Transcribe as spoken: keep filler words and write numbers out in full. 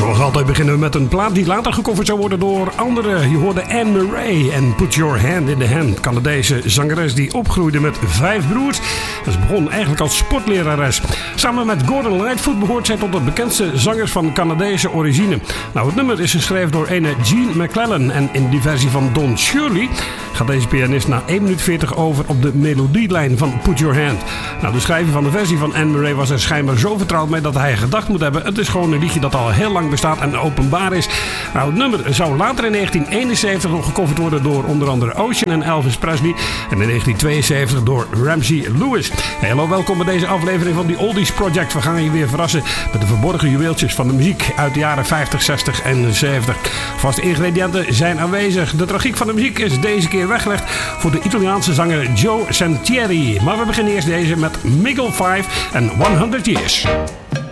Zoals altijd beginnen we met een plaat die later gecoverd zou worden door anderen. Je hoorde Anne Murray en Put Your Hand in the Hand. Canadese zangeres die opgroeide met vijf broers. Ze begon eigenlijk als sportlerares. Samen met Gordon Lightfoot behoort zij tot de bekendste zangers van Canadese origine. Nou, het nummer is geschreven door ene Gene McClellan. En in die versie van Don Shirley gaat deze pianist na één minuut veertig over op de melodielijn van Put Your Hand. Nou, de schrijver van de versie van Anne Murray was er schijnbaar zo vertrouwd mee dat hij gedacht moet hebben: het is gewoon een liedje dat al heel lang bestaat en openbaar is. Nou, het nummer zou later in negentien eenenzeventig nog gecoverd worden door onder andere Ocean en Elvis Presley. En in negentien tweeënzeventig door Ramsey Lewis. Hey, hallo, welkom bij deze aflevering van die Oldies Project. We gaan je weer verrassen met de verborgen juweeltjes van de muziek uit de jaren vijftig, zestig en zeventig. Vaste ingrediënten zijn aanwezig. De tragiek van de muziek is deze keer weggelegd voor de Italiaanse zanger Joe Santieri. Maar we beginnen eerst deze met Miguel Five en honderd Years.